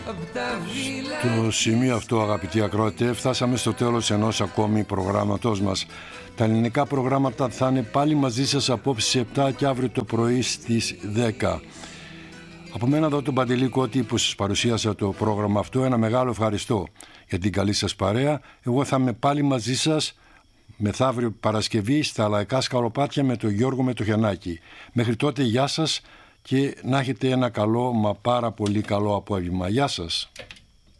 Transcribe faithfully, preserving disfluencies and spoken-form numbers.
Στο σημείο αυτό, αγαπητοί ακροατές, φτάσαμε στο τέλος ενός ακόμη προγράμματός μας. Τα ελληνικά προγράμματα θα είναι πάλι μαζί σας απόψε στις επτά και αύριο το πρωί στις δέκα. Από μένα εδώ τον Παντελή Κώτη που σας παρουσίασα το πρόγραμμα αυτό, ένα μεγάλο ευχαριστώ για την καλή σας παρέα. Εγώ θα είμαι πάλι μαζί σας μεθαύριο Παρασκευή στα Λαϊκά Σκαλοπάτια με τον Γιώργο Μετοχιανάκη. Μέχρι τότε γεια σας και να έχετε ένα καλό, μα πάρα πολύ καλό απόγευμα. Γεια σας.